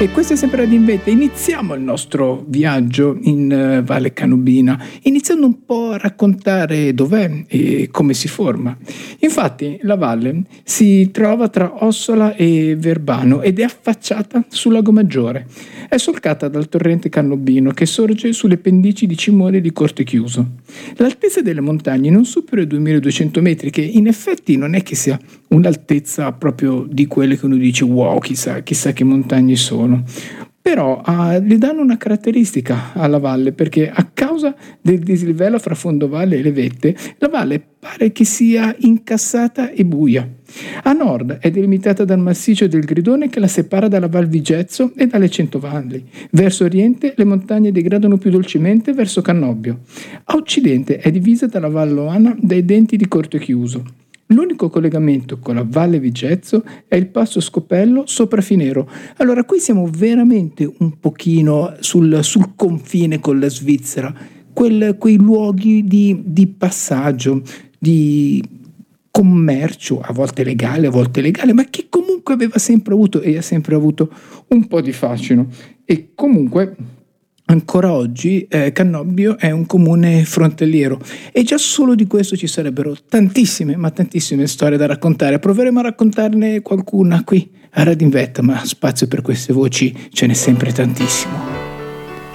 E questo è sempre ad Invetta. Iniziamo il nostro viaggio in Valle Canobina, iniziando un po' a raccontare dov'è e come si forma. Infatti la valle si trova tra Ossola e Verbano ed è affacciata sul Lago Maggiore. È solcata dal torrente Cannobino che sorge sulle pendici di Cimone e di Corte Chiuso. L'altezza delle montagne non supera i 2200 metri, che in effetti non è che sia un'altezza proprio di quelle che uno dice wow, chissà che montagne sono. Però le danno una caratteristica alla valle, perché a causa del dislivello fra fondovalle e le vette, la valle pare che sia incassata e buia. A nord è delimitata dal massiccio del Gridone che la separa dalla Val Vigezzo e dalle Centovalli. Verso oriente le montagne degradano più dolcemente verso Cannobbio. A occidente è divisa dalla Val Loana dai denti di Corte Chiuso. L'unico collegamento con la Valle Vigezzo è il passo Scopello sopra Finero. Allora qui siamo veramente un pochino sul confine con la Svizzera, quei luoghi di passaggio, di commercio, a volte legale, ma che comunque aveva sempre avuto e ha sempre avuto un po' di fascino. E comunque ancora oggi Cannobbio è un comune frontaliero e già solo di questo ci sarebbero tantissime storie da raccontare. Proveremo a raccontarne qualcuna qui a Radio Invetta, ma spazio per queste voci ce n'è sempre tantissimo.